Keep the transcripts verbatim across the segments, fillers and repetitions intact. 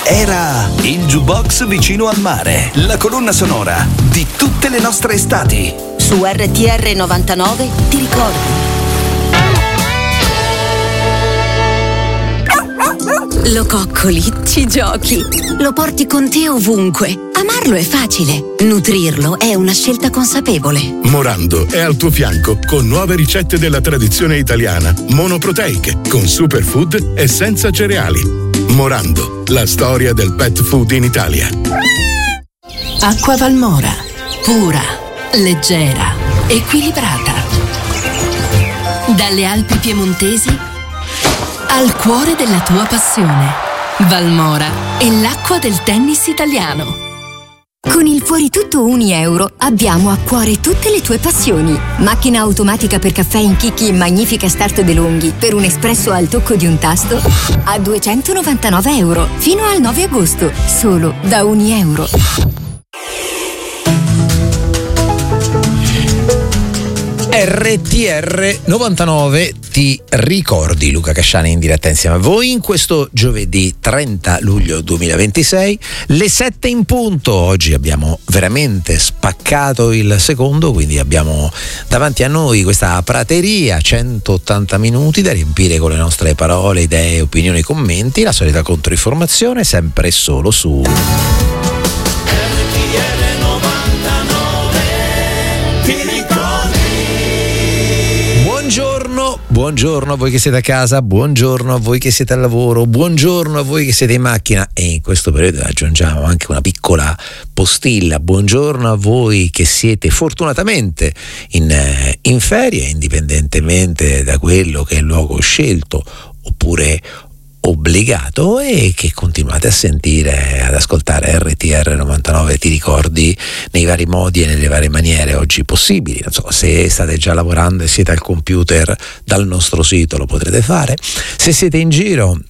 Era il jukebox vicino al mare, la colonna sonora di tutte le nostre estati. Su R T R novantanove ti ricordi. Lo coccoli, ci giochi, lo porti con te ovunque. Amarlo è facile, nutrirlo è una scelta consapevole. Morando è al tuo fianco con nuove ricette della tradizione italiana, monoproteiche, con superfood e senza cereali. Morando, la storia del pet food in Italia. Acqua Valmora, pura, leggera, equilibrata. Dalle Alpi piemontesi al cuore della tua passione. Valmora è l'acqua del tennis italiano. Con il Fuori Tutto un euro abbiamo a cuore tutte le tue passioni. Macchina automatica per caffè in chicchi e magnifica start DeLonghi per un espresso al tocco di un tasto a duecentonovantanove euro fino al nove agosto, solo da un euro. R T R novantanove ti ricordi, Luca Casciani in diretta insieme a voi in questo giovedì trenta luglio duemilaventisei, le sette in punto. Oggi abbiamo veramente spaccato il secondo, quindi abbiamo davanti a noi questa prateria, centottanta minuti da riempire con le nostre parole, idee, opinioni, commenti, la solita controinformazione sempre e solo su Buongiorno a voi che siete a casa, buongiorno a voi che siete al lavoro, buongiorno a voi che siete in macchina e in questo periodo aggiungiamo anche una piccola postilla. Buongiorno a voi che siete fortunatamente in, in ferie, indipendentemente da quello che è il luogo scelto oppure obbligato, e che continuate a sentire, ad ascoltare R T R novantanove ti ricordi nei vari modi e nelle varie maniere oggi possibili. Non so, se state già lavorando e siete al computer, dal nostro sito lo potrete fare. Se siete in giro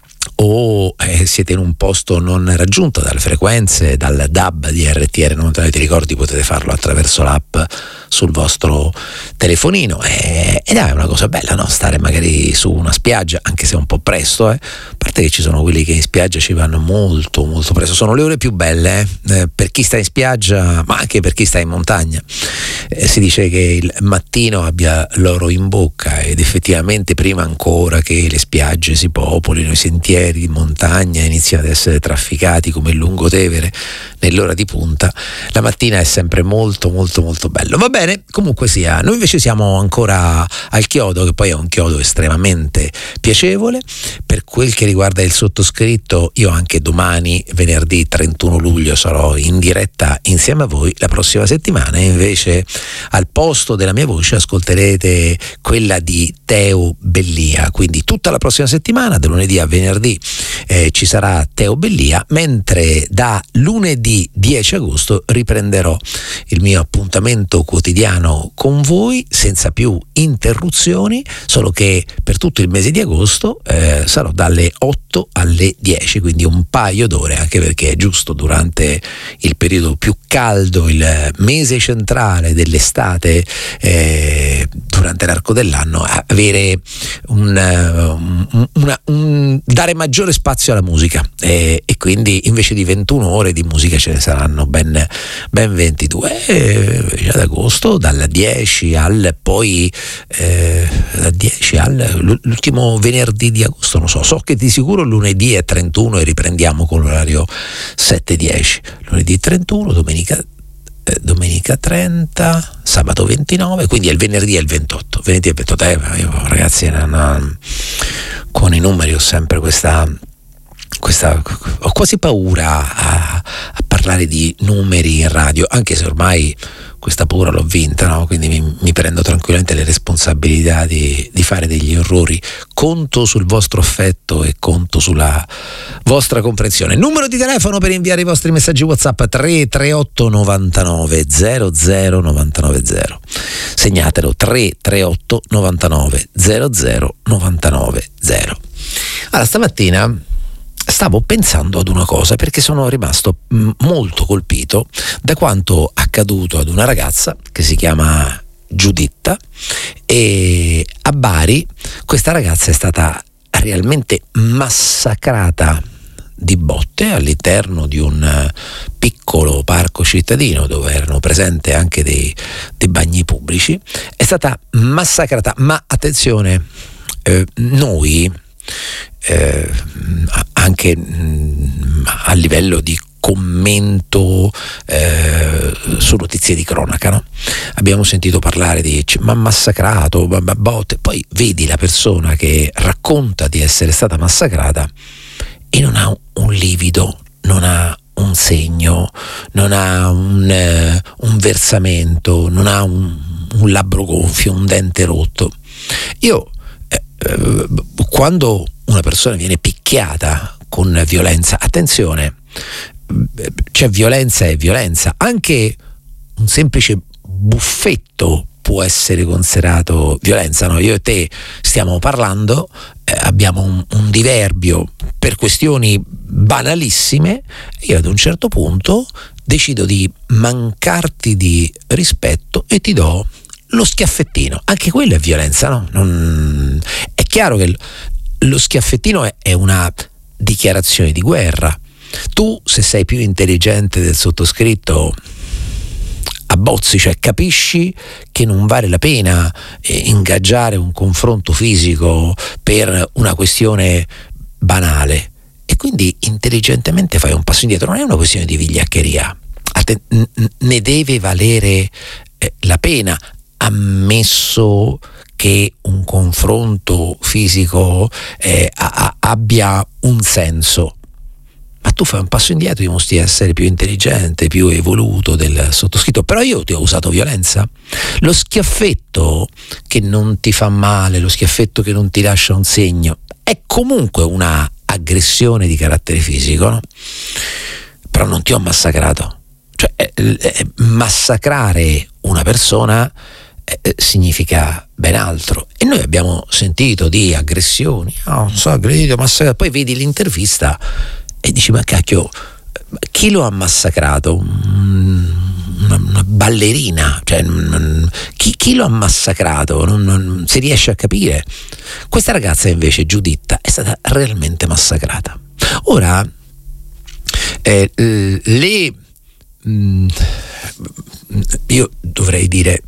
o eh, siete in un posto non raggiunto dalle frequenze, dal D A B di R T R novantanove ti ricordi, potete farlo attraverso l'app sul vostro telefonino, eh, ed è una cosa bella, no? Stare magari su una spiaggia, anche se è un po' presto, eh. A parte che ci sono quelli che in spiaggia ci vanno molto molto presto, sono le ore più belle eh, per chi sta in spiaggia, ma anche per chi sta in montagna. Eh, si dice che il mattino abbia l'oro in bocca, ed effettivamente prima ancora che le spiagge si popolino, i sentieri di montagna iniziano ad essere trafficati come il Lungotevere nell'ora di punta, la mattina è sempre molto molto molto bello. Va bene, comunque sia, noi invece siamo ancora al chiodo, che poi è un chiodo estremamente piacevole. Per quel che riguarda il sottoscritto, io anche domani, venerdì trentuno luglio, sarò in diretta insieme a voi. La prossima settimana invece al posto della mia voce ascolterete quella di Teo Bellia, quindi tutta la prossima settimana, da lunedì a venerdì eh, ci sarà Teo Bellia, mentre da lunedì dieci agosto riprenderò il mio appuntamento quotidiano con voi senza più interruzioni, solo che per tutto il mese di agosto eh, sarò dalle otto alle dieci, quindi un paio d'ore, anche perché è giusto durante il periodo più caldo, il mese centrale dell'estate, eh, durante l'arco dell'anno, avere un, un, una, un dare maggiore spazio alla musica, eh, e quindi invece di ventuno ore di musica ce ne saranno ben, ben ventidue eh, ad agosto, dal dieci al poi eh, dal dieci al l'ultimo venerdì di agosto, non so, so che di sicuro lunedì è trentuno e riprendiamo con l'orario sette dieci, lunedì trentuno, domenica eh, domenica trenta, sabato ventinove, quindi è il venerdì e il ventotto, venerdì e ventotto, eh, io, ragazzi, non, non, con i numeri ho sempre questa questa ho quasi paura a, a parlare di numeri in radio, anche se ormai questa paura l'ho vinta, no? Quindi mi, mi prendo tranquillamente le responsabilità di, di fare degli errori. Conto sul vostro affetto e conto sulla vostra comprensione. Numero di telefono per inviare i vostri messaggi WhatsApp: tre tre otto novantanove zero zero novantanove zero. Segnatelo: tre tre otto novantanove zero zero novantanove zero. Allora, stamattina stavo pensando ad una cosa, perché sono rimasto mh, molto colpito da quanto accaduto ad una ragazza che si chiama Giuditta, e a Bari questa ragazza è stata realmente massacrata di botte all'interno di un piccolo parco cittadino dove erano presenti anche dei, dei bagni pubblici. È stata massacrata, ma attenzione, eh, noi eh, anche mh, a livello di commento eh, su notizie di cronaca, no? Abbiamo sentito parlare di ma massacrato, ma, ma botte, poi vedi la persona che racconta di essere stata massacrata e non ha un livido, non ha un segno, non ha un, eh, un versamento, non ha un, un labbro gonfio, un dente rotto. Io eh, eh, quando una persona viene picchiata con violenza, attenzione, c'è violenza e violenza, anche un semplice buffetto può essere considerato violenza, no? Io e te stiamo parlando, eh, abbiamo un, un diverbio per questioni banalissime, io ad un certo punto decido di mancarti di rispetto e ti do lo schiaffettino, anche quello è violenza, no? Non... È chiaro che lo schiaffettino è, è una dichiarazione di guerra. Tu, se sei più intelligente del sottoscritto, abbozzi, cioè capisci che non vale la pena eh, ingaggiare un confronto fisico per una questione banale e quindi intelligentemente fai un passo indietro. Non è una questione di vigliaccheria, Atten- n- ne deve valere eh, la pena, ammesso che un confronto fisico eh, a- a- abbia un senso. Ma tu fai un passo indietro, dimostri essere più intelligente, più evoluto del sottoscritto. Però io ti ho usato violenza. Lo schiaffetto che non ti fa male, lo schiaffetto che non ti lascia un segno, è comunque una aggressione di carattere fisico, no? Però non ti ho massacrato. Cioè, eh, eh, massacrare una persona eh, significa ben altro. E noi abbiamo sentito di aggressioni, oh, non so, aggredito, massacrato. Poi vedi l'intervista e dici, ma cacchio, chi lo ha massacrato? Una, una ballerina, cioè, chi, chi lo ha massacrato? Non, non si riesce a capire. Questa ragazza invece, Giuditta, è stata realmente massacrata. Ora, eh, le mh, io dovrei dire,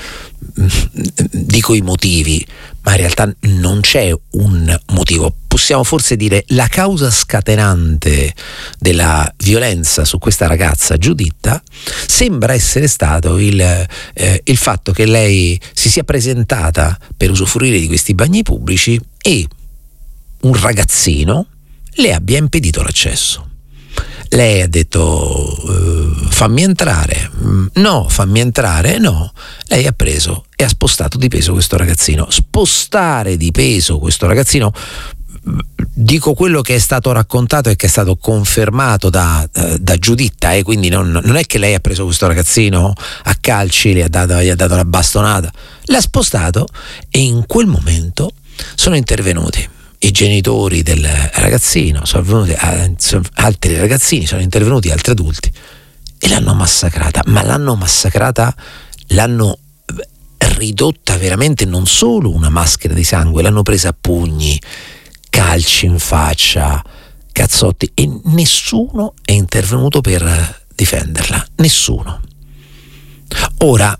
dico i motivi, ma in realtà non c'è un motivo. Possiamo forse dire la causa scatenante della violenza su questa ragazza Giuditta sembra essere stato il, eh, il fatto che lei si sia presentata per usufruire di questi bagni pubblici e un ragazzino le abbia impedito l'accesso. Lei ha detto uh, fammi entrare, no, fammi entrare, no. Lei ha preso e ha spostato di peso questo ragazzino. Spostare di peso questo ragazzino, dico quello che è stato raccontato e che è stato confermato da, uh, da Giuditta, e eh, quindi non, non è che lei ha preso questo ragazzino a calci, gli ha dato, gli ha dato una bastonata, l'ha spostato e in quel momento sono intervenuti i genitori del ragazzino, sono venuti altri ragazzini, sono intervenuti altri adulti e l'hanno massacrata, ma l'hanno massacrata, l'hanno ridotta veramente non solo una maschera di sangue, l'hanno presa a pugni, calci in faccia, cazzotti, e nessuno è intervenuto per difenderla, nessuno. Ora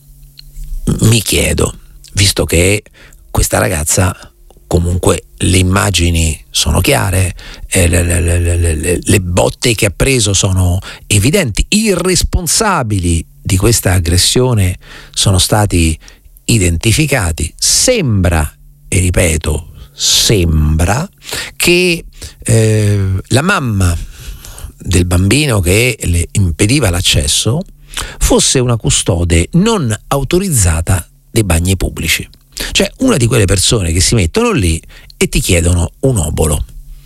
mi chiedo, visto che questa ragazza, comunque le immagini sono chiare, eh, le, le, le, le, le botte che ha preso sono evidenti, i responsabili di questa aggressione sono stati identificati, sembra, e ripeto, sembra che eh, la mamma del bambino che le impediva l'accesso fosse una custode non autorizzata dei bagni pubblici. Cioè una di quelle persone che si mettono lì e ti chiedono un obolo.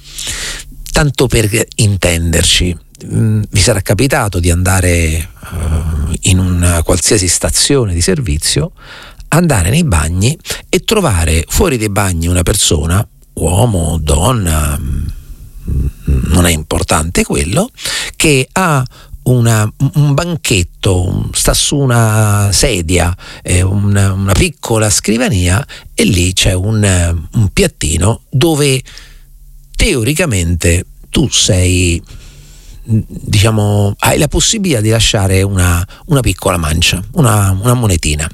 Tanto per intenderci, mh, vi sarà capitato di andare uh, in una qualsiasi stazione di servizio, andare nei bagni e trovare fuori dei bagni una persona, uomo, donna, mh, non è importante quello, che ha Una, un banchetto, sta su una sedia, eh, una, una piccola scrivania, e lì c'è un, un piattino dove teoricamente tu sei, diciamo, hai la possibilità di lasciare una, una piccola mancia, una, una monetina.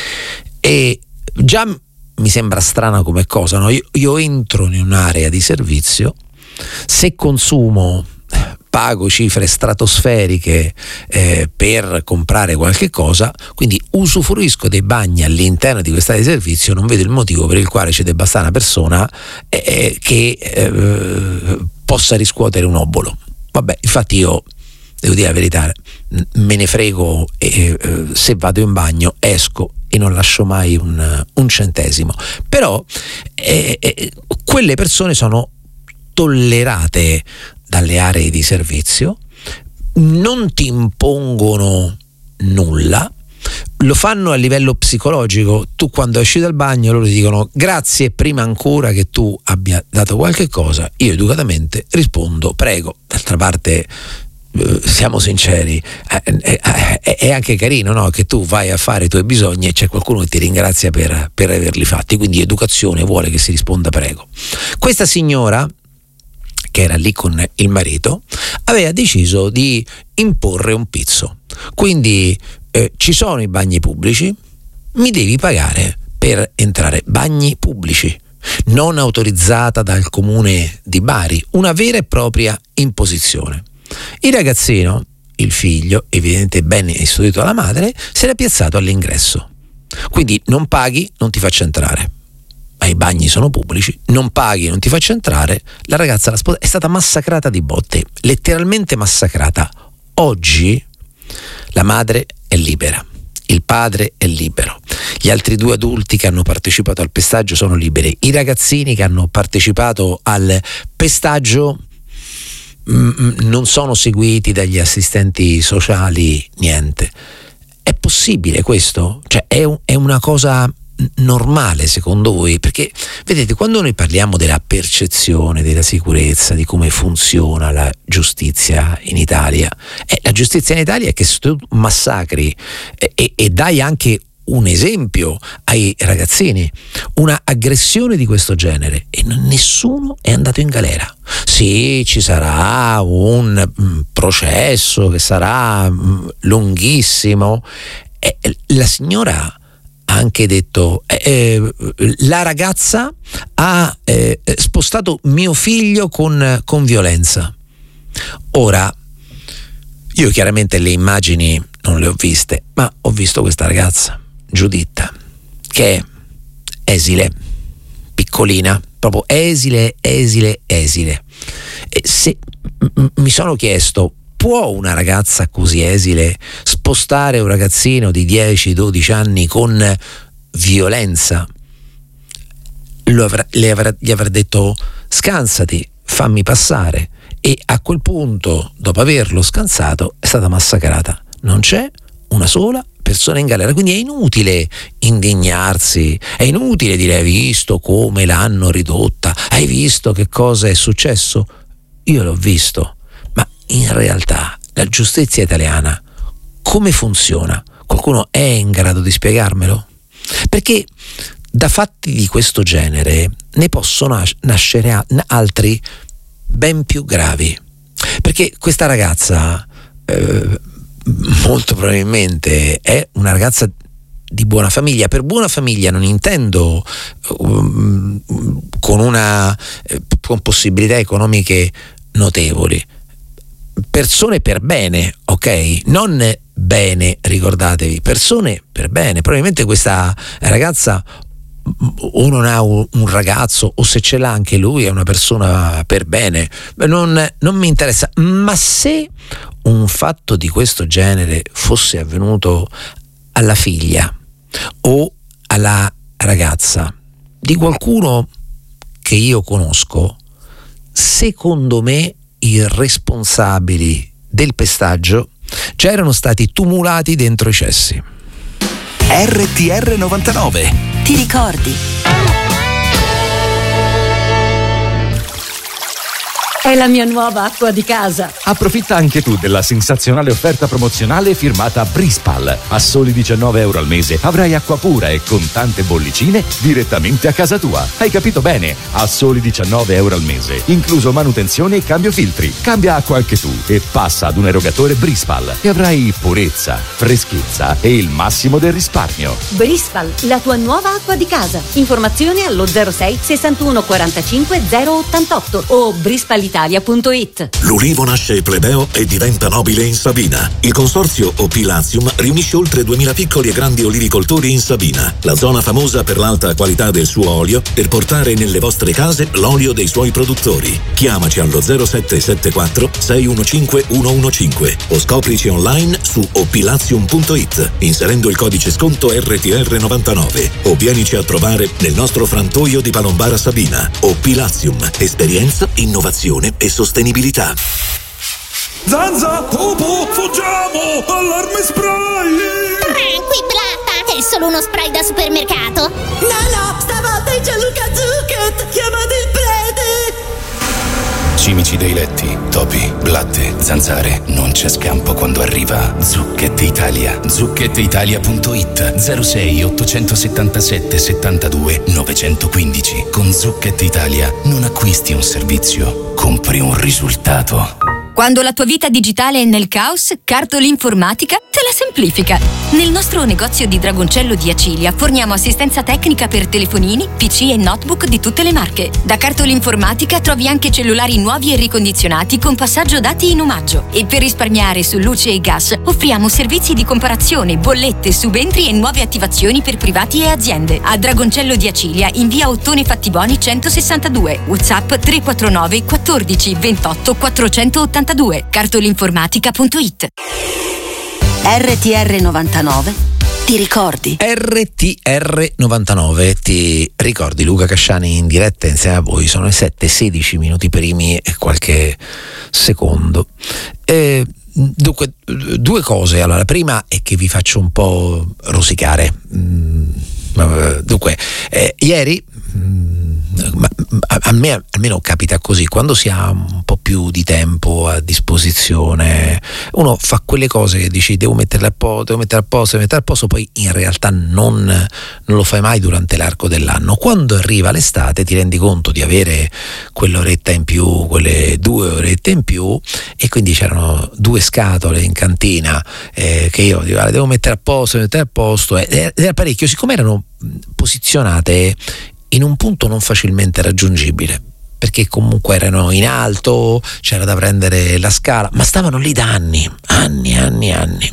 E già mi sembra strana come cosa, no? Io, io entro in un'area di servizio, se consumo pago cifre stratosferiche eh, per comprare qualche cosa, quindi usufruisco dei bagni all'interno di quest'area di servizio, non vedo il motivo per il quale ci debba stare una persona eh, che eh, possa riscuotere un obolo. Vabbè, infatti io devo dire la verità, me ne frego, e eh, se vado in bagno esco e non lascio mai un, un centesimo, però eh, eh, quelle persone sono tollerate dalle aree di servizio, non ti impongono nulla, lo fanno a livello psicologico. Tu quando esci dal bagno loro ti dicono grazie prima ancora che tu abbia dato qualche cosa, io educatamente rispondo prego. D'altra parte eh, siamo sinceri, eh, eh, eh, è anche carino, no? Che tu vai a fare i tuoi bisogni e c'è qualcuno che ti ringrazia per, per averli fatti, quindi educazione vuole che si risponda prego. Questa signora, che era lì con il marito, aveva deciso di imporre un pizzo. Quindi eh, ci sono i bagni pubblici, mi devi pagare per entrare. Bagni pubblici, non autorizzata dal comune di Bari, una vera e propria imposizione. Il ragazzino, il figlio, evidentemente ben istruito dalla madre, si era piazzato all'ingresso. Quindi non paghi, non ti faccio entrare. Ma i bagni sono pubblici, non paghi, non ti faccio entrare. La ragazza, la sposa, è stata massacrata di botte, letteralmente massacrata. Oggi la madre è libera, il padre è libero, gli altri due adulti che hanno partecipato al pestaggio sono liberi, i ragazzini che hanno partecipato al pestaggio mh, non sono seguiti dagli assistenti sociali, niente. È possibile questo? Cioè è, un, è una cosa normale secondo voi? Perché vedete, quando noi parliamo della percezione della sicurezza, di come funziona la giustizia in Italia, eh, la giustizia in Italia è che se tu massacri eh, e, e dai anche un esempio ai ragazzini, una aggressione di questo genere e non, nessuno è andato in galera. Sì, ci sarà un mh, processo che sarà mh, lunghissimo. Eh, la signora ha anche detto eh, eh, la ragazza ha eh, spostato mio figlio con, con violenza. Ora, io chiaramente le immagini non le ho viste, ma ho visto questa ragazza, Giuditta, che è esile, piccolina, proprio esile, esile, esile. E se m- mi sono chiesto, può una ragazza così esile spostare un ragazzino di dieci dodici anni con violenza? Lo avrà, le avrà, gli avrà detto scansati, fammi passare, e a quel punto, dopo averlo scansato, è stata massacrata. Non c'è una sola persona in galera, quindi è inutile indignarsi, è inutile dire hai visto come l'hanno ridotta, hai visto che cosa è successo. Io l'ho visto, ma in realtà la giustizia italiana come funziona? Qualcuno è in grado di spiegarmelo? Perché da fatti di questo genere ne possono nascere altri ben più gravi, perché questa ragazza eh, molto probabilmente è una ragazza di buona famiglia. Per buona famiglia non intendo um, con una eh, con possibilità economiche notevoli, persone per bene, ok? Non bene, ricordatevi, persone per bene. Probabilmente questa ragazza o non ha un ragazzo, o se ce l'ha anche lui è una persona per bene, non, non mi interessa. Ma se un fatto di questo genere fosse avvenuto alla figlia o alla ragazza di qualcuno che io conosco, secondo me i responsabili del pestaggio già erano stati tumulati dentro i cessi. R T R novantanove. Ti ricordi? È la mia nuova acqua di casa. Approfitta anche tu della sensazionale offerta promozionale firmata Brispal. A soli diciannove euro al mese avrai acqua pura e con tante bollicine direttamente a casa tua. Hai capito bene? A soli diciannove euro al mese, incluso manutenzione e cambio filtri. Cambia acqua anche tu e passa ad un erogatore Brispal e avrai purezza, freschezza e il massimo del risparmio. Brispal, la tua nuova acqua di casa. Informazioni allo zero sei sessantuno quarantacinque zero ottantotto o brispalitalia punto it. L'ulivo nasce plebeo e diventa nobile in Sabina. Il consorzio O P Latium riunisce oltre duemila piccoli e grandi olivicoltori in Sabina, la zona famosa per l'alta qualità del suo olio, per portare nelle vostre case l'olio dei suoi produttori. Chiamaci allo zero sette sette quattro sei uno cinque uno uno cinque o scoprici online su oplatium punto it inserendo il codice sconto R T R novantanove o vienici a trovare nel nostro frantoio di Palombara Sabina. O P Latium, esperienza, innovazione e sostenibilità. Zanza, Popo, fuggiamo! Allarme spray! Tranqui, Blatta, è solo uno spray da supermercato. No, no, stavolta è Gianluca Zucchet, chiamate il prete! Cimici dei letti, topi, blatte, zanzare, non c'è scampo quando arriva Zucchet Italia. zucchet italia punto it zero sei ottocentosettantasette settantadue novecentoquindici. Con Zucchet Italia non acquisti un servizio, compri un risultato. Quando la tua vita digitale è nel caos, Cartolinformatica te la semplifica. Nel nostro negozio di Dragoncello di Acilia forniamo assistenza tecnica per telefonini, P C e notebook di tutte le marche. Da Cartolinformatica trovi anche cellulari nuovi e ricondizionati con passaggio dati in omaggio. E per risparmiare su luce e gas offriamo servizi di comparazione, bollette, subentri e nuove attivazioni per privati e aziende. A Dragoncello di Acilia in via Ottone Fattiboni centosessantadue. WhatsApp tre quattro nove quattordici ventotto quattrocentottantadue. Cartolinformatica punto it. R T R novantanove ti ricordi? R T R novantanove ti ricordi? Luca Casciani in diretta insieme a voi. Sono le sette e sedici minuti primi e qualche secondo. E dunque, due cose. Allora, la prima è che vi faccio un po' rosicare. Dunque, eh, ieri ma a me almeno capita così, quando si ha un po' più di tempo a disposizione uno fa quelle cose che dici devo metterle a posto, devo mettere a posto, devo mettere a posto, poi in realtà non, non lo fai mai durante l'arco dell'anno. Quando arriva l'estate ti rendi conto di avere quell'oretta in più, quelle due orette in più, e quindi c'erano due scatole in cantina eh, che io dico, devo mettere a posto, devo mettere a posto, ed era parecchio, siccome erano posizionate in un punto non facilmente raggiungibile, perché comunque erano in alto, c'era da prendere la scala, ma stavano lì da anni, anni, anni, anni.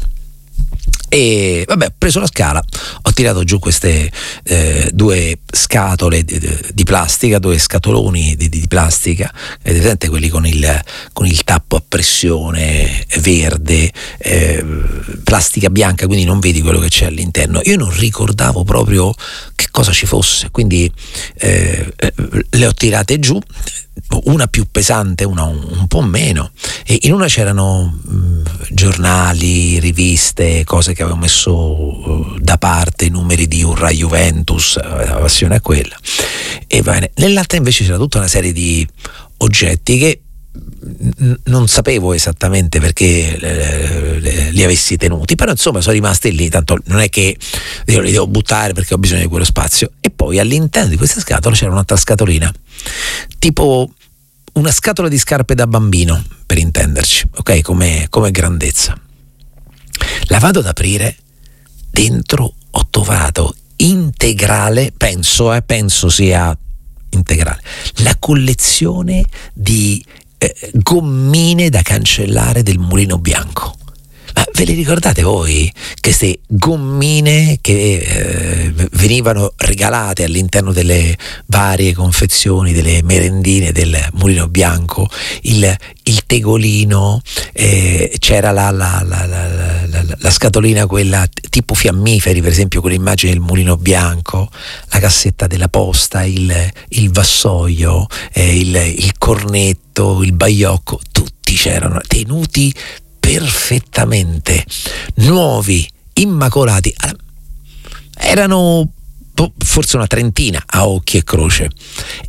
E vabbè, ho preso la scala, ho tirato giù queste eh, due scatole di, di plastica, due scatoloni di, di plastica, vedete quelli con il, con il tappo a pressione verde, eh, plastica bianca, quindi non vedi quello che c'è all'interno. Io non ricordavo proprio che cosa ci fosse, quindi eh, le ho tirate giù, una più pesante, una un, un po' meno, e in una c'erano mh, giornali, riviste, cose che avevo messo uh, da parte, numeri di Urra Juventus, la passione a quella, e bene, nell'altra invece c'era tutta una serie di oggetti che n- non sapevo esattamente perché le, le, li avessi tenuti, però insomma sono rimasti lì, tanto non è che io li devo buttare perché ho bisogno di quello spazio. E poi all'interno di questa scatola c'era un'altra scatolina, tipo una scatola di scarpe da bambino, per intenderci, ok, come, come grandezza. La vado ad aprire, dentro ho trovato integrale, penso, eh, penso sia integrale, la collezione di eh, gommine da cancellare del Mulino Bianco. Ma ve le ricordate voi queste gommine che eh, venivano regalate all'interno delle varie confezioni delle merendine del Mulino Bianco? Il, il tegolino, eh, c'era la, la, la, la, la, la scatolina quella tipo fiammiferi, per esempio con l'immagine del Mulino Bianco, la cassetta della posta, il, il vassoio, eh, il, il cornetto, il baiocco, tutti c'erano tenuti perfettamente, nuovi, immacolati. Erano forse una trentina a occhi e croce, e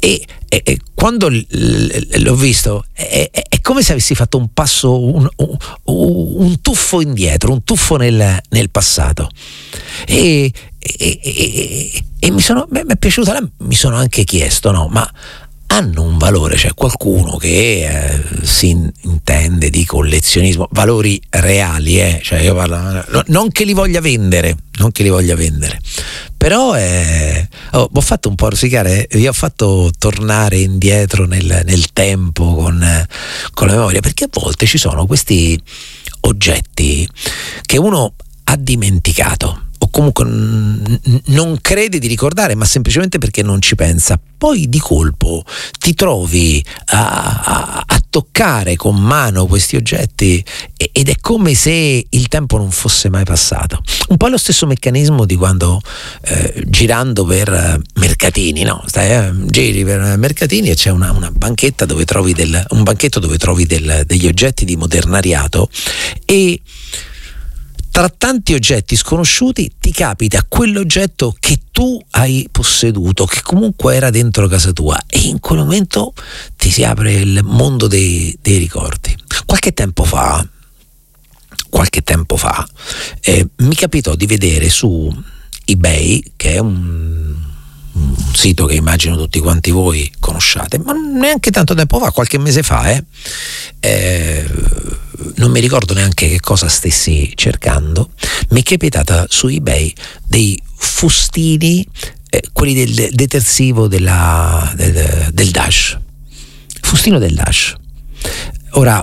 e, e quando l, l, l'ho visto è, è, è come se avessi fatto un passo, un, un, un tuffo indietro, un tuffo nel, nel passato, e, e, e, e mi sono mi è piaciuta, mi sono anche chiesto, no, ma hanno un valore, c'è cioè qualcuno che eh, si intende di collezionismo, valori reali, eh? Cioè io parlo, no, non che li voglia vendere, non che li voglia vendere, però eh, oh, ho fatto un po' rosicare, vi ho fatto tornare indietro nel, nel tempo con, eh, con la memoria, perché a volte ci sono questi oggetti che uno ha dimenticato o comunque n- non crede di ricordare, ma semplicemente perché non ci pensa. Poi di colpo ti trovi a, a, a toccare con mano questi oggetti e, ed è come se il tempo non fosse mai passato. Un po' lo stesso meccanismo di quando eh, girando per mercatini, no? Stai, eh, giri per mercatini e c'è una, una banchetta dove trovi del, un banchetto dove trovi del, degli oggetti di modernariato, e tra tanti oggetti sconosciuti ti capita quell'oggetto che tu hai posseduto, che comunque era dentro casa tua, e in quel momento ti si apre il mondo dei, dei ricordi. Qualche tempo fa, qualche tempo fa, eh, mi capitò di vedere su eBay, che è un, un sito che immagino tutti quanti voi conosciate, ma neanche tanto tempo fa, qualche mese fa, eh, eh non mi ricordo neanche che cosa stessi cercando, mi è capitata su eBay dei fustini, eh, quelli del detersivo della, del, del Dash, fustino del Dash. Ora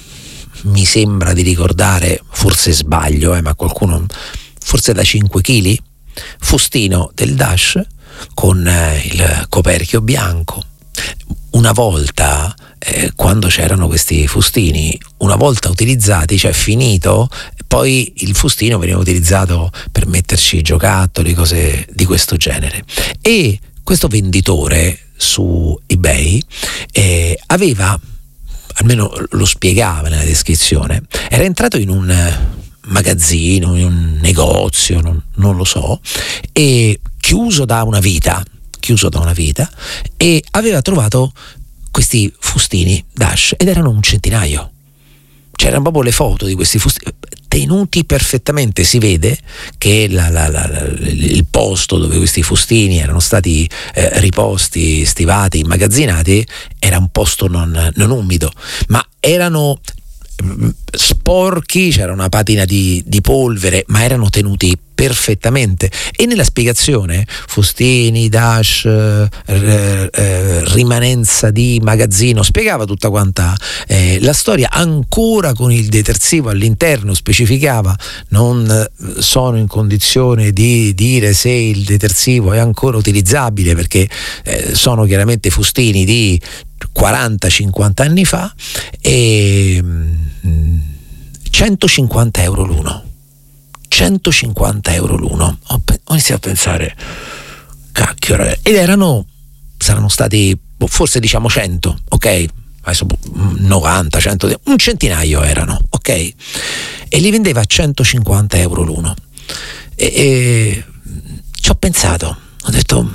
mi sembra di ricordare, forse sbaglio, eh, ma qualcuno, forse da cinque chili, fustino del Dash con eh, il coperchio bianco. Una volta, eh, quando c'erano questi fustini, una volta utilizzati, cioè finito, poi il fustino veniva utilizzato per metterci giocattoli, cose di questo genere. E questo venditore su eBay eh, aveva, almeno lo spiegava nella descrizione, era entrato in un magazzino, in un negozio, non, non lo so, e chiuso da una vita, chiuso da una vita, e aveva trovato questi fustini Dash ed erano un centinaio. C'erano proprio le foto di questi fustini tenuti perfettamente, si vede che la, la, la, la, il posto dove questi fustini erano stati eh, riposti, stivati, immagazzinati era un posto non, non umido, ma erano sporchi, c'era una patina di, di polvere, ma erano tenuti perfettamente. E nella spiegazione fustini, Dash, eh, eh, rimanenza di magazzino, spiegava tutta quanta eh, la storia, ancora con il detersivo all'interno, specificava: non sono in condizione di dire se il detersivo è ancora utilizzabile, perché eh, sono chiaramente fustini di quaranta cinquanta anni fa, e mm, centocinquanta euro l'uno. centocinquanta euro l'uno. Ho, pe- ho iniziato a pensare, cacchio, ed erano, saranno stati forse diciamo cento, ok? Adesso novanta, cento, un centinaio erano, ok? E li vendeva a centocinquanta euro l'uno. E, e ci ho pensato, ho detto,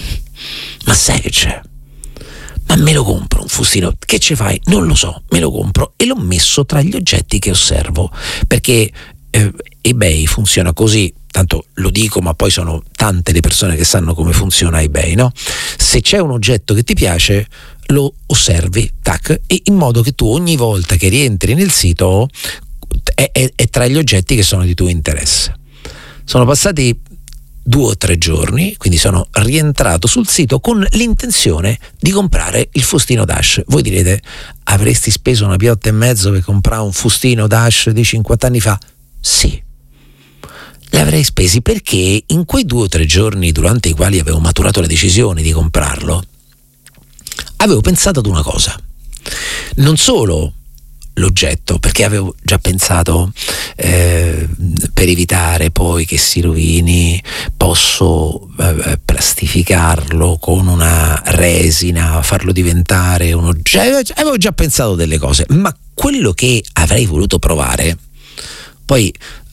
ma sai che c'è? Ma me lo compro un fustino, che ci fai? Non lo so, me lo compro e l'ho messo tra gli oggetti che osservo, perché eh, eBay funziona così, tanto lo dico, ma poi sono tante le persone che sanno come funziona eBay, no? Se c'è un oggetto che ti piace, lo osservi, tac, e in modo che tu ogni volta che rientri nel sito è, è, è tra gli oggetti che sono di tuo interesse. Sono passati due o tre giorni, quindi sono rientrato sul sito con l'intenzione di comprare il fustino Dash. Voi direte, avresti speso una piotta e mezzo per comprare un fustino Dash di cinquanta anni fa? Sì, l'avrei spesi, perché in quei due o tre giorni durante i quali avevo maturato la decisione di comprarlo, avevo pensato ad una cosa: non solo l'oggetto, perché avevo già pensato eh, per evitare poi che si rovini posso eh, plastificarlo con una resina, farlo diventare un oggetto, avevo già pensato delle cose, ma quello che avrei voluto provare, poi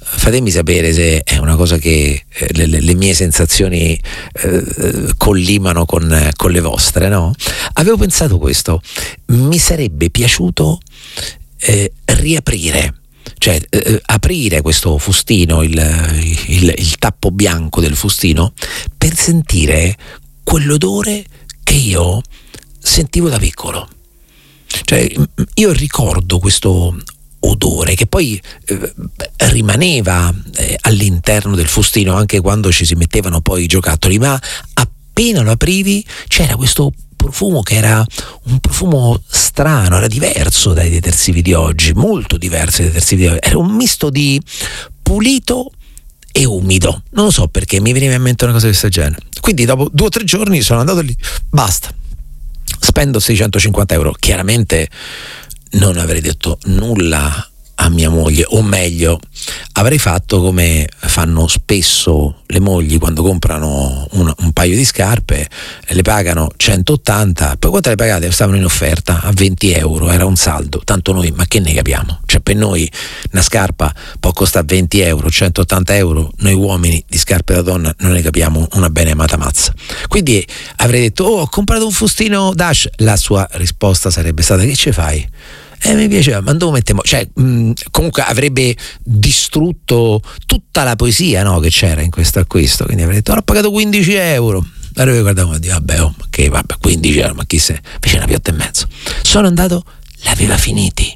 fatemi sapere se è una cosa che eh, le, le mie sensazioni eh, collimano con, con le vostre, no? Avevo pensato questo: mi sarebbe piaciuto eh, riaprire, cioè eh, aprire questo fustino, il, il, il tappo bianco del fustino, per sentire quell'odore che io sentivo da piccolo. Cioè, io ricordo questo odore che poi eh, rimaneva eh, all'interno del fustino anche quando ci si mettevano poi i giocattoli, ma appena lo aprivi c'era questo profumo che era un profumo strano, era diverso dai detersivi di oggi, molto diverso dai detersivi di oggi, era un misto di pulito e umido, non so perché mi veniva in mente una cosa di questo genere. Quindi dopo due o tre giorni sono andato lì, basta, spendo seicentocinquanta euro. Chiaramente non avrei detto nulla a mia moglie, o meglio avrei fatto come fanno spesso le mogli quando comprano un, un paio di scarpe, le pagano centottanta, poi quanto le pagate? Stavano in offerta a venti euro, era un saldo, tanto noi ma che ne capiamo, cioè per noi una scarpa può costare venti euro, centottanta euro, noi uomini di scarpe da donna non ne capiamo una bene amata mazza. Quindi avrei detto: oh, ho comprato un fustino Dash. La sua risposta sarebbe stata: che ci fai? Eh, mi piaceva, ma dove mettiamo? Cioè, mh, comunque avrebbe distrutto tutta la poesia, no, che c'era in questo acquisto. Quindi avrei detto: ho pagato quindici euro. Allora guardavo e dico: vabbè, oh, ma che vabbè, quindici euro, ma chi se? Invece una piotta e mezzo. Sono andato, l'aveva finiti.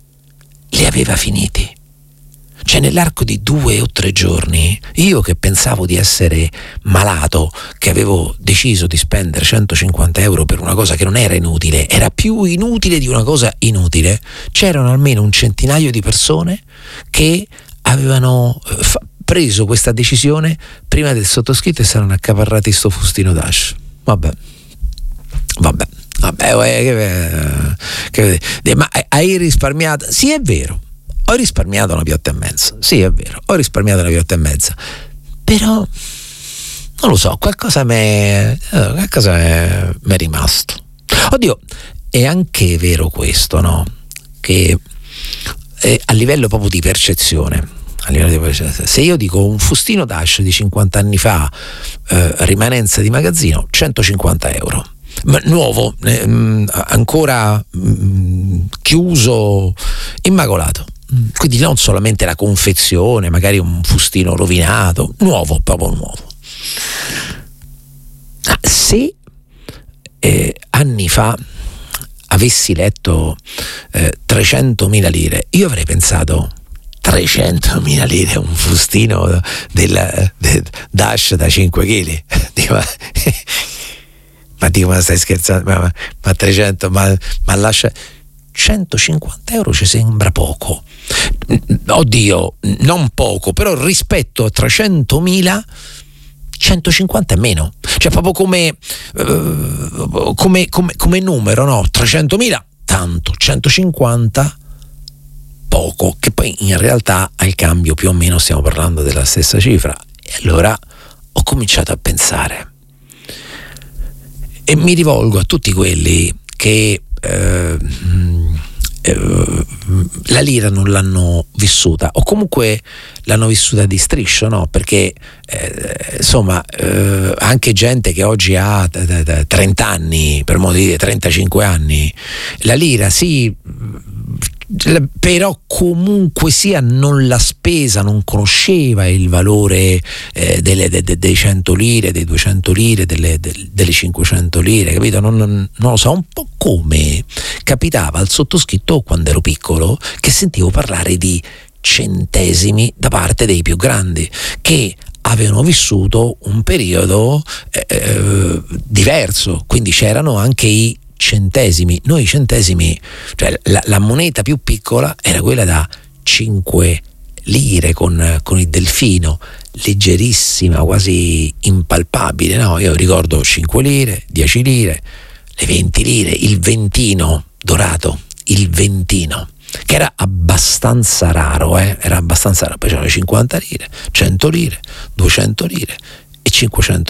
Li aveva finiti. Cioè, nell'arco di due o tre giorni, io che pensavo di essere malato, che avevo deciso di spendere centocinquanta euro per una cosa che non era inutile, era più inutile di una cosa inutile, c'erano almeno un centinaio di persone che avevano fa- preso questa decisione prima del sottoscritto e si erano accaparrati sto fustino Dash. Vabbè, vabbè, vabbè, eh, che, che, ma hai risparmiato? Sì, è vero. Ho risparmiato una piotta e mezza, sì è vero, ho risparmiato una piotta e mezza, però non lo so, qualcosa mi è, qualcosa è, mi è rimasto. Oddio, è anche vero questo, no? Che eh, a livello proprio di percezione, a livello di percezione, se io dico un fustino Dash di cinquanta anni fa, eh, rimanenza di magazzino, centocinquanta euro. Ma nuovo, eh, mh, ancora mh, chiuso, immacolato. Quindi non solamente la confezione, magari un fustino rovinato, nuovo, proprio nuovo. Se eh, anni fa avessi letto eh, trecentomila lire, io avrei pensato: trecentomila lire un fustino del, del Dash da cinque chili? Dico, ma, ma dico, ma stai scherzando? Ma, ma trecento, ma, ma lascia... centocinquanta euro ci sembra poco. Oddio, non poco, però rispetto a trecentomila, centocinquanta è meno. Cioè proprio come, uh, come, come, come numero, no? trecentomila tanto, centocinquanta poco, che poi in realtà al cambio più o meno stiamo parlando della stessa cifra. E allora ho cominciato a pensare, e mi rivolgo a tutti quelli che eh, eh, la lira non l'hanno vissuta, o comunque l'hanno vissuta di striscio, no? Perché eh, insomma eh, anche gente che oggi ha trenta anni, per modo di dire trentacinque anni, la lira sì, però comunque sia non l'ha spesa, non conosceva il valore eh, delle, de, de, dei cento lire, dei duecento lire, delle, de, delle cinquecento lire, capito? Non, non, non lo so, un po' come capitava al sottoscritto quando ero piccolo, che sentivo parlare di centesimi da parte dei più grandi, che avevano vissuto un periodo eh, diverso, quindi c'erano anche i centesimi. Noi i centesimi, cioè la, la moneta più piccola era quella da cinque lire con, con il delfino, leggerissima, quasi impalpabile, no? Io ricordo cinque lire, dieci lire, le venti lire, il ventino dorato, il ventino, che era abbastanza raro, eh? era abbastanza raro. Poi c'erano cinquanta lire, cento lire, duecento lire e cinquecento lire.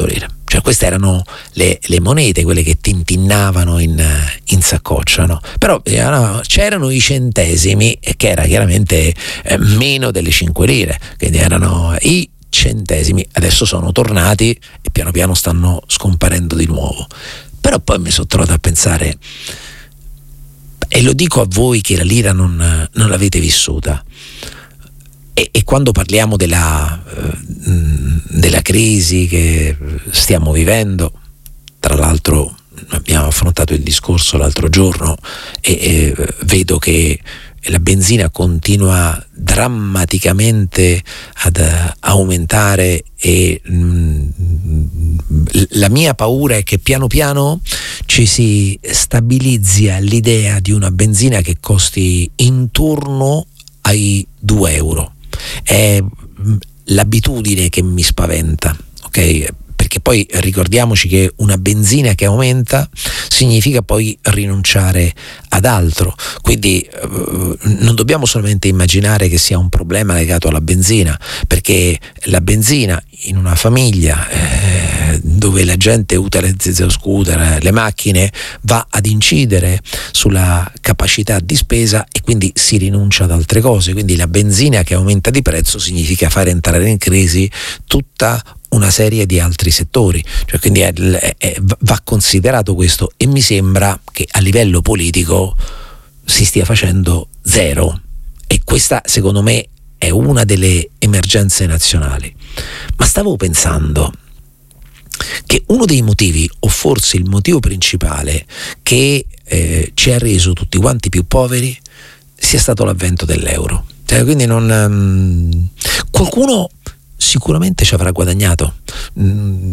Cioè queste erano le, le monete, quelle che tintinnavano in, in saccoccia, no? Però no, c'erano i centesimi, che era chiaramente eh, meno delle cinque lire, quindi erano i centesimi. Adesso sono tornati e piano piano stanno scomparendo di nuovo. Però poi mi sono trovato a pensare, e lo dico a voi che la lira non, non l'avete vissuta, e, e quando parliamo della, della crisi che stiamo vivendo, tra l'altro abbiamo affrontato il discorso l'altro giorno e, e vedo che la benzina continua drammaticamente ad aumentare e mh, la mia paura è che piano piano ci si stabilizzi all'idea di una benzina che costi intorno ai due euro. È l'abitudine che mi spaventa, ok? Perché poi ricordiamoci che una benzina che aumenta significa poi rinunciare ad altro, quindi eh, non dobbiamo solamente immaginare che sia un problema legato alla benzina, perché la benzina in una famiglia eh, dove la gente utilizza lo scooter, le macchine, va ad incidere sulla capacità di spesa e quindi si rinuncia ad altre cose. Quindi la benzina che aumenta di prezzo significa fare entrare in crisi tutta una serie di altri settori, cioè quindi è, è, è, va considerato questo, e mi sembra che a livello politico si stia facendo zero, e questa secondo me è una delle emergenze nazionali. Ma stavo pensando che uno dei motivi, o forse il motivo principale che eh, ci ha reso tutti quanti più poveri, sia stato l'avvento dell'euro. Cioè, quindi non um, qualcuno sicuramente ci avrà guadagnato, mm,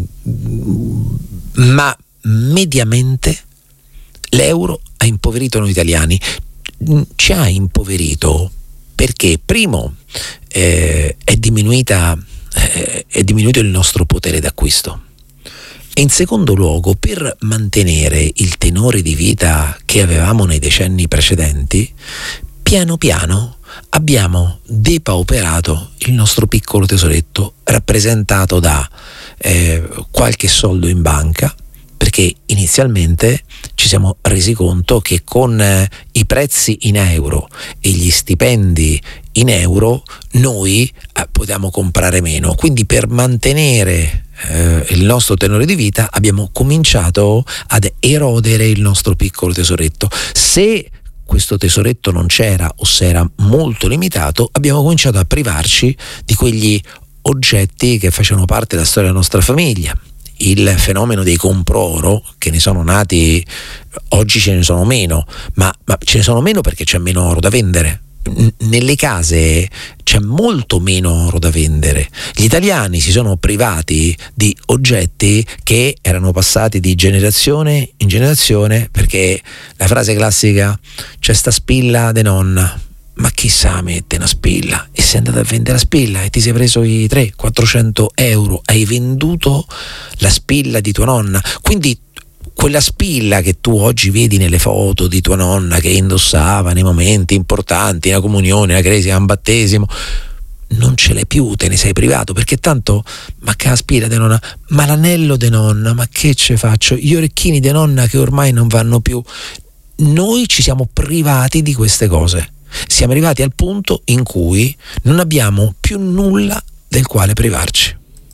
ma mediamente l'euro ha impoverito noi italiani. Ci ha impoverito perché primo eh, è diminuita eh, è diminuito il nostro potere d'acquisto, e in secondo luogo, per mantenere il tenore di vita che avevamo nei decenni precedenti, piano piano abbiamo depauperato il nostro piccolo tesoretto, rappresentato da eh, qualche soldo in banca, perché inizialmente ci siamo resi conto che con eh, i prezzi in euro e gli stipendi in euro noi eh, potevamo comprare meno, quindi per mantenere eh, il nostro tenore di vita abbiamo cominciato ad erodere il nostro piccolo tesoretto. Se questo tesoretto non c'era o se era molto limitato, abbiamo cominciato a privarci di quegli oggetti che facevano parte della storia della nostra famiglia. Il fenomeno dei compro-oro, che ne sono nati, oggi ce ne sono meno, ma, ma ce ne sono meno perché c'è meno oro da vendere. Nelle case c'è molto meno oro da vendere. Gli italiani si sono privati di oggetti che erano passati di generazione in generazione, perché la frase classica, c'è sta spilla de nonna, ma chi sa mette una spilla, e sei andato a vendere la spilla e ti sei preso i trecento quattrocento euro, hai venduto la spilla di tua nonna. Quindi quella spilla che tu oggi vedi nelle foto di tua nonna che indossava nei momenti importanti, la comunione, la cresima, un battesimo, non ce l'hai più, te ne sei privato, perché tanto, ma che la spilla di nonna, ma l'anello di nonna, ma che ce faccio, gli orecchini di nonna che ormai non vanno più. Noi ci siamo privati di queste cose, siamo arrivati al punto in cui non abbiamo più nulla del quale privarci.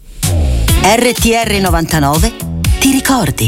R T R novantanove ti ricordi?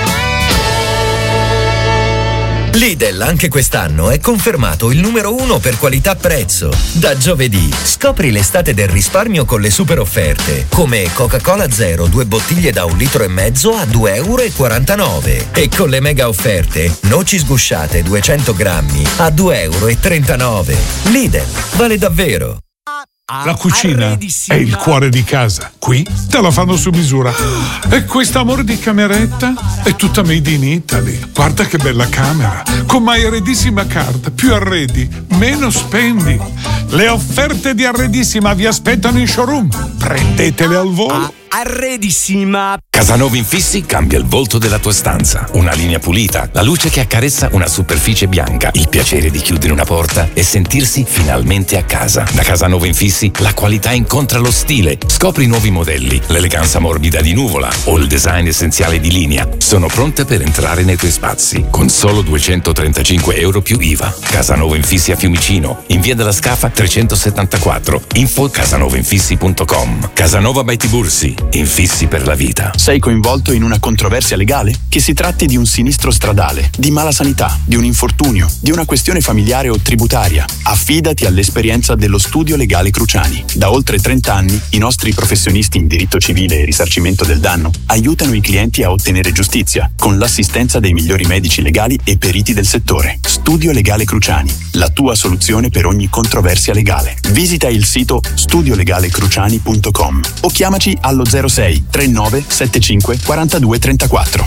Lidl anche quest'anno è confermato il numero uno per qualità-prezzo. Da giovedì scopri l'estate del risparmio con le super offerte, come Coca-Cola Zero, due bottiglie da un litro e mezzo a due euro e quarantanove, e con le mega offerte noci sgusciate duecento grammi a due euro e trentanove. Lidl, vale davvero. La cucina è il cuore di casa. Qui te la fanno su misura. E questo amore di cameretta è tutta made in Italy. Guarda che bella camera. Con My Arredissima Card, più arredi, meno spendi. Le offerte di Arredissima vi aspettano in showroom. Prendetele al volo. arredissima. Casanova Infissi cambia il volto della tua stanza. Una linea pulita, la luce che accarezza una superficie bianca, il piacere di chiudere una porta e sentirsi finalmente a casa. Da Casanova Infissi la qualità incontra lo stile. Scopri i nuovi modelli, l'eleganza morbida di Nuvola o il design essenziale di Linea. Sono pronte per entrare nei tuoi spazi con solo duecentotrentacinque euro più I V A. Casanova Infissi a Fiumicino, in via della Scafa trecentosettantaquattro. Info casanova infissi punto com. Casanova by Tibursi, infissi per la vita. Sei coinvolto in una controversia legale? Che si tratti di un sinistro stradale, di mala sanità, di un infortunio, di una questione familiare o tributaria, affidati all'esperienza dello Studio Legale Cruciani. Da oltre trenta anni i nostri professionisti in diritto civile e risarcimento del danno aiutano i clienti a ottenere giustizia con l'assistenza dei migliori medici legali e periti del settore. Studio Legale Cruciani, la tua soluzione per ogni controversia legale. Visita il sito studio legale cruciani punto com o chiamaci allo zero sei trentanove settantacinque quarantadue trentaquattro.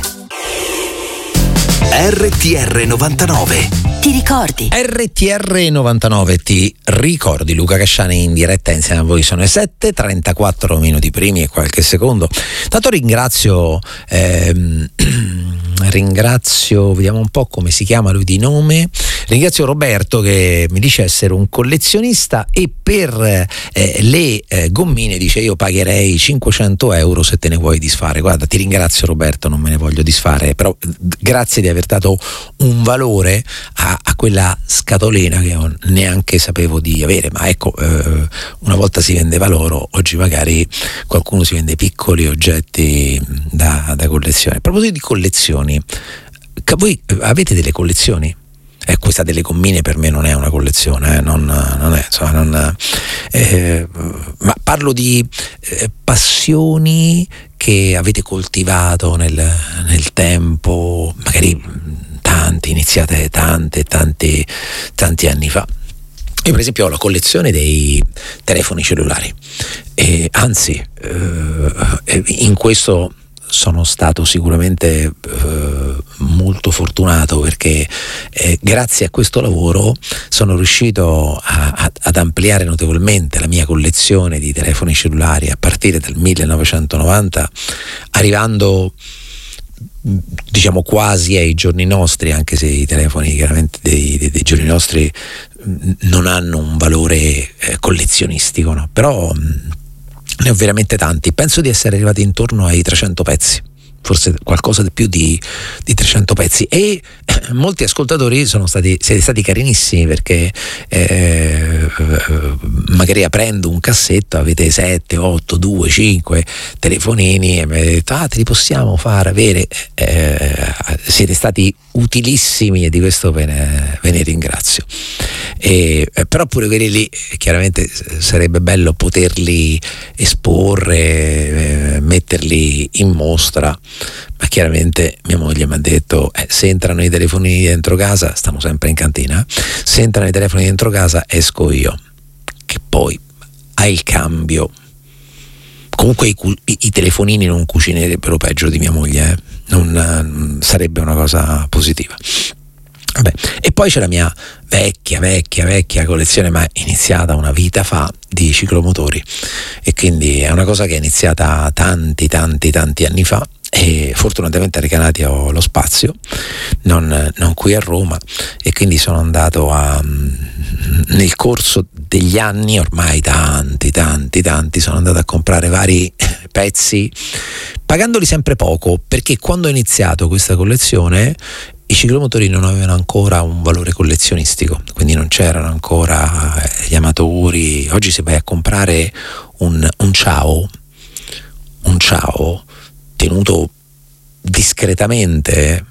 R T R novantanove. Ti ricordi? R T R novantanove, ti ricordi? Luca Casciani in diretta insieme a voi. Sono le sette, trentaquattro minuti primi e qualche secondo. Tanto ringrazio ehm, ringrazio, vediamo un po' come si chiama lui di nome. Ringrazio Roberto che mi dice essere un collezionista e per eh, le eh, gommine dice io pagherei cinquecento euro se te ne vuoi disfare. Guarda, ti ringrazio Roberto, non me ne voglio disfare, però grazie di aver dato un valore a, a quella scatolina che io neanche sapevo di avere, ma ecco, eh, una volta si vendeva l'oro, oggi magari qualcuno si vende piccoli oggetti da, da collezione. A proposito di collezioni, voi avete delle collezioni? Eh, questa delle gommine per me non è una collezione, eh, non, non è, insomma, non, eh, ma parlo di eh, passioni che avete coltivato nel, nel tempo, magari tante, iniziate tante, tanti, tanti anni fa. Io per esempio ho la collezione dei telefoni cellulari, e anzi eh, in questo sono stato sicuramente eh, molto fortunato perché eh, grazie a questo lavoro sono riuscito a, a, ad ampliare notevolmente la mia collezione di telefoni cellulari a partire dal millenovecentonovanta, arrivando diciamo quasi ai giorni nostri, anche se i telefoni chiaramente dei, dei, dei giorni nostri non hanno un valore eh, collezionistico, no? Però mh, ne ho veramente tanti. Penso di essere arrivati intorno ai trecento pezzi, forse qualcosa di più di, di trecento pezzi, e eh, molti ascoltatori sono stati, siete stati carinissimi perché eh, magari aprendo un cassetto avete sette, otto, due, cinque telefonini e mi avete detto ah te li possiamo far avere, eh, siete stati utilissimi e di questo ve ne, ve ne ringrazio. E, eh, però pure quelli lì chiaramente sarebbe bello poterli esporre, eh, metterli in mostra, ma chiaramente mia moglie mi ha detto eh, se entrano i telefoni dentro casa, stiamo sempre in cantina, se entrano i telefoni dentro casa esco io, che poi hai il cambio. Comunque i, i, i telefonini non cucinerebbero peggio di mia moglie, eh? non, non sarebbe una cosa positiva. Vabbè. E poi c'è la mia vecchia, vecchia, vecchia collezione, ma iniziata una vita fa, di ciclomotori, e quindi è una cosa che è iniziata tanti, tanti, tanti anni fa. E fortunatamente Recanati ho lo spazio, non, non qui a Roma, e quindi sono andato a nel corso degli anni, ormai tanti, tanti, tanti, sono andato a comprare vari pezzi, pagandoli sempre poco, perché quando ho iniziato questa collezione i ciclomotori non avevano ancora un valore collezionistico, quindi non c'erano ancora gli amatori. Oggi se vai a comprare un, un Ciao, un Ciao tenuto discretamente,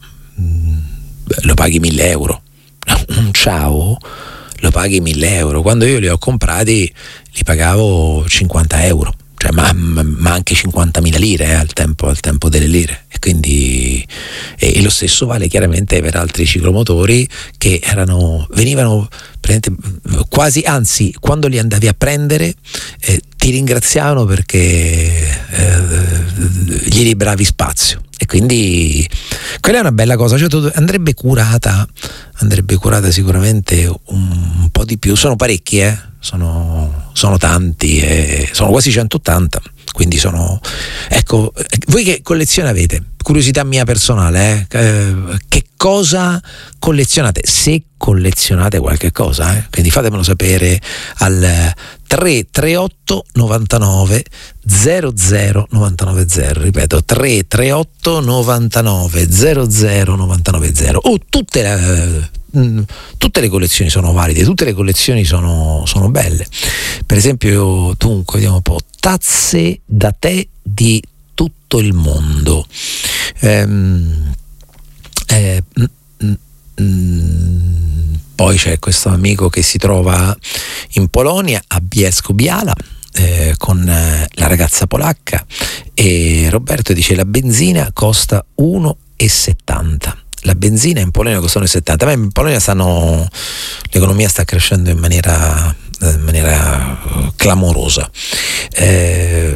lo paghi mille euro. Un Ciao lo paghi mille euro. Quando io li ho comprati li pagavo cinquanta euro, cioè ma, ma anche cinquantamila lire eh, al tempo, al tempo delle lire. E quindi e, e lo stesso vale chiaramente per altri ciclomotori che erano venivano quasi, anzi quando li andavi a prendere eh, ti ringraziavano perché eh, gli liberavi spazio, e quindi quella è una bella cosa, cioè, andrebbe curata andrebbe curata sicuramente un, un po' di più. Sono parecchi, eh sono, sono tanti, eh, sono quasi centottanta, quindi sono, ecco, voi che collezione avete? Curiosità mia personale, eh? Eh, che cosa collezionate? Se collezionate qualche cosa, eh? Quindi fatemelo sapere al tre tre otto novantanove zero zero novantanove zero, ripeto tre tre otto novantanove zero zero novantanove zero, o tutte le tutte le collezioni sono valide, tutte le collezioni sono, sono belle. Per esempio, dunque, vediamo un po', tazze da tè di tutto il mondo. Ehm, eh, mm, mm, mm, poi c'è questo amico che si trova in Polonia, a Bielsko-Biała, eh, con eh, la ragazza polacca, e Roberto dice la benzina costa uno e settanta. La benzina in Polonia costa uno e settanta. Ma in Polonia stanno, l'economia sta crescendo in maniera, in maniera clamorosa. Eh,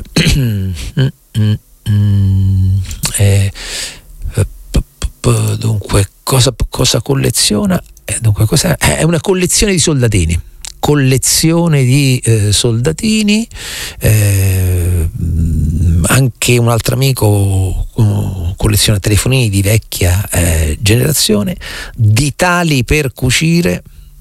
eh, dunque, cosa, cosa colleziona? Eh, dunque, cosa, è una collezione di soldatini. Collezione di eh, soldatini, eh, anche un altro amico uh, colleziona telefonini di vecchia eh, generazione, ditali per cucire.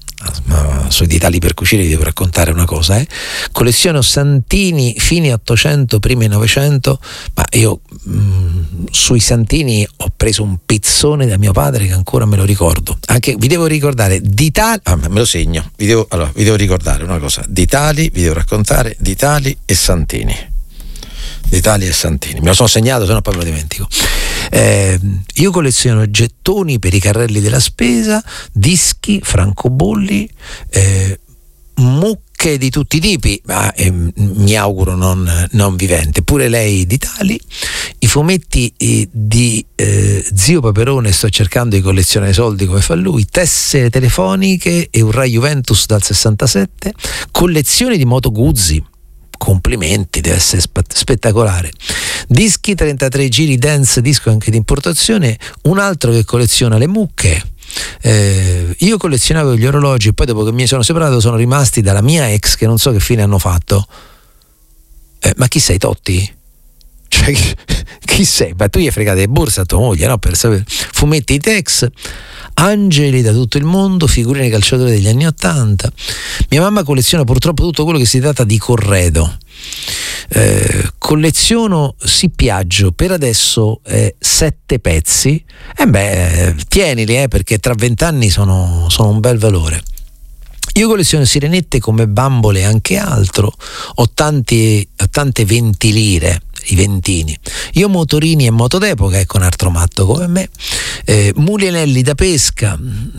Ma sui ditali per cucire vi devo raccontare una cosa, eh. Colleziono santini fine ottocento, primi novecento, ma io mh, sui santini ho preso un pizzone da mio padre che ancora me lo ricordo. Anche vi devo ricordare ditali, ah, me lo segno, vi devo, allora, vi devo ricordare una cosa, ditali, vi devo raccontare ditali e santini. Ditali e santini, me lo sono segnato, se no poi me lo dimentico. Eh, io colleziono gettoni per i carrelli della spesa, dischi, francobolli, eh, mucche di tutti i tipi, ma eh, mi auguro non, non vivente, pure lei di tali, i fumetti eh, di eh, Zio Paperone, sto cercando di collezionare soldi come fa lui, tessere telefoniche e un Rai Juventus dal sessantasette, collezioni di Moto Guzzi. Complimenti, deve essere spettacolare. Dischi trentatré giri dance, disco anche di importazione. Un altro che colleziona le mucche. Eh, io collezionavo gli orologi e poi dopo che mi sono separato sono rimasti dalla mia ex che non so che fine hanno fatto. Eh, ma chi sei, Totti? Cioè, chi, chi sei? Ma tu gli hai fregato le borse a tua moglie, no? Per sapere. Fumetti Tex, angeli da tutto il mondo, figurine calciatori degli anni ottanta. Mia mamma colleziona purtroppo tutto quello che si tratta di corredo. Eh, colleziono Sì Piaggio, per adesso eh, sette pezzi. E eh beh, tienili, eh, perché tra vent'anni sono, sono un bel valore. Io colleziono sirenette come bambole e anche altro. Ho, tanti, ho tante venti lire, i ventini. Io motorini e moto d'epoca, ecco un altro matto come me. Eh, muli e anelli da pesca.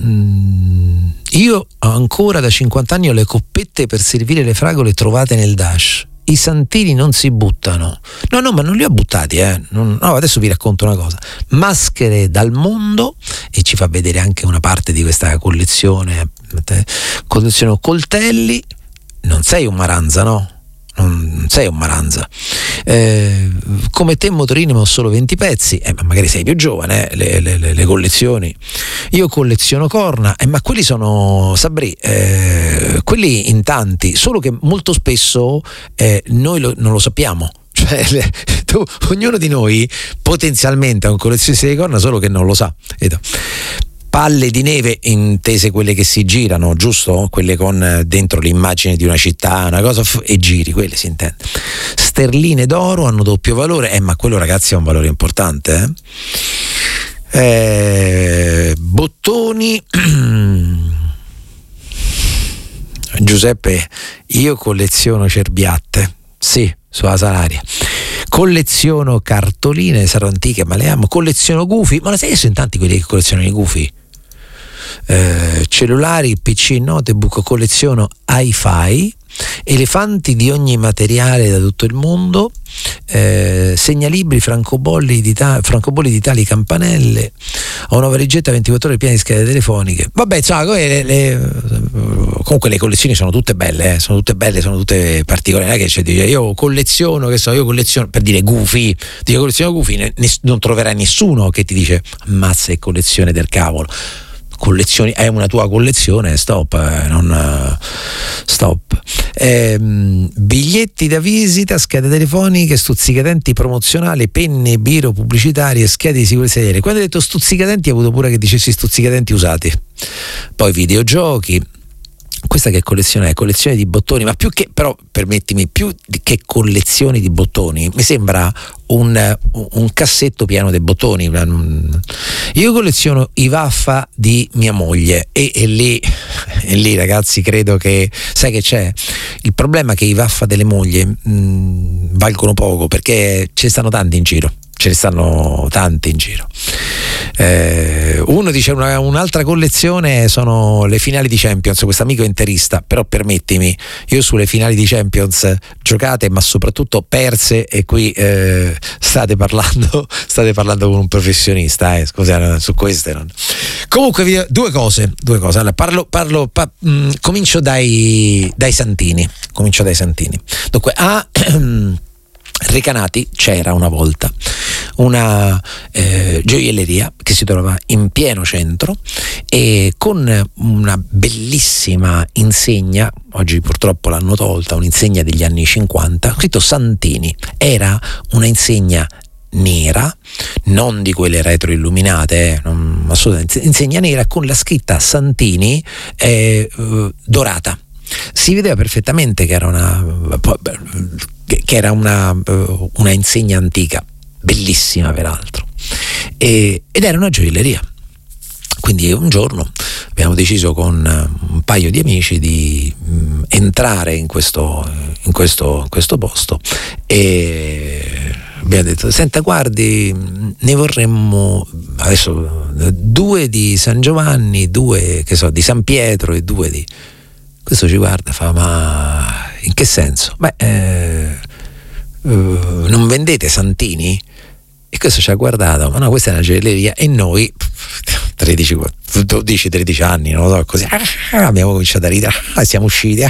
Mm, io ancora da cinquanta anni ho le coppette per servire le fragole trovate nel Dash. I santini non si buttano. No, no, ma non li ho buttati, eh. Non, no, adesso vi racconto una cosa. Maschere dal mondo, e ci fa vedere anche una parte di questa collezione. Colleziono coltelli. Non sei un Maranza, no? Non sei un Maranza. Eh, come te motorini, ma ho solo venti pezzi, eh, ma magari sei più giovane, eh, le, le, le collezioni. Io colleziono corna, eh, ma quelli sono Sabri, eh, quelli in tanti, solo che molto spesso eh, noi lo, non lo sappiamo. Cioè, le, tu, ognuno di noi potenzialmente ha un collezionista di corna, solo che non lo sa. Vedo. Palle di neve, intese quelle che si girano, giusto? Quelle con dentro l'immagine di una città, una cosa, e giri, quelle si intende. Sterline d'oro hanno doppio valore, eh, ma quello, ragazzi, ha un valore importante. Eh? Eh, bottoni. Giuseppe, io colleziono cerbiatte, sì, sulla Salaria. Colleziono cartoline, sarò antiche, ma le amo. Colleziono gufi, ma lo sai che sono tanti quelli che collezionano i gufi? Eh, cellulari, P C, notebook, colleziono hi-fi, elefanti di ogni materiale da tutto il mondo, eh, segnalibri, francobolli di, ta- francobolli di tali campanelle. Ho una valigetta ventiquattro ore piena di schede telefoniche. Vabbè, insomma, le, le, comunque le collezioni sono tutte belle, eh, sono tutte belle, sono tutte particolari. Non è che c'è dice, io colleziono, che so, io colleziono, per dire gufi, io colleziono gufi, ne, non troverai nessuno che ti dice ammazza, è collezione del cavolo. Collezioni, è una tua collezione, stop, eh, non uh, stop. ehm, biglietti da visita, schede telefoniche, stuzzicadenti promozionali, penne, biro pubblicitarie, schede di sicurezza aerea. Quando hai detto stuzzicadenti, ho avuto pure che dicessi stuzzicadenti usati. Poi videogiochi. Questa che collezione è? Collezione di bottoni, ma più che, però permettimi, più che collezioni di bottoni, mi sembra un, un cassetto pieno di bottoni. Io colleziono i Vaffa di mia moglie e, e lì e lì ragazzi credo che, sai che c'è? Il problema è che i Vaffa delle mogli mh, valgono poco, perché ce ne stanno tanti in giro. Ce ne stanno tanti in giro. Eh, uno dice una, un'altra collezione sono le finali di Champions. Questo amico è interista, però permettimi, io sulle finali di Champions giocate ma soprattutto perse, e qui eh, state parlando state parlando con un professionista, eh, scusate, su queste non. Comunque due cose due cose allora, parlo, parlo pa, mh, comincio dai, dai Santini comincio dai Santini dunque a Recanati c'era una volta una eh, gioielleria che si trovava in pieno centro e con una bellissima insegna, oggi purtroppo l'hanno tolta, un'insegna degli anni cinquanta, scritto Santini. Era una insegna nera, non di quelle retroilluminate, eh, non, assolutamente, insegna nera con la scritta Santini eh, eh, dorata. Si vedeva perfettamente che era una che era una, una insegna antica, bellissima peraltro, e, ed era una gioielleria. Quindi un giorno abbiamo deciso con un paio di amici di mh, entrare in questo, in questo, in questo posto, e abbiamo detto: senta, guardi, ne vorremmo adesso due di San Giovanni, due che so di San Pietro e due di... Questo ci guarda, fa: ma in che senso? Beh, eh, eh, non vendete Santini? E questo ci ha guardato: ma no, questa è una gioielleria. E noi tredici, dodici tredici anni, non lo so, così abbiamo cominciato a ridere, siamo usciti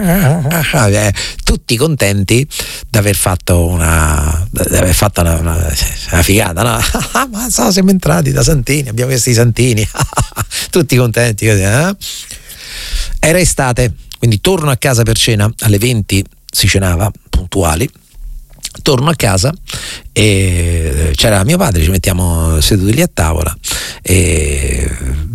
tutti contenti di aver fatto una di aver fatto una, una, una figata, no? Ma so, siamo entrati da Santini, abbiamo visto i Santini tutti contenti così, eh? Era estate, quindi torno a casa per cena, alle venti si cenava puntuali. Torno a casa e c'era mio padre, ci mettiamo seduti lì a tavola e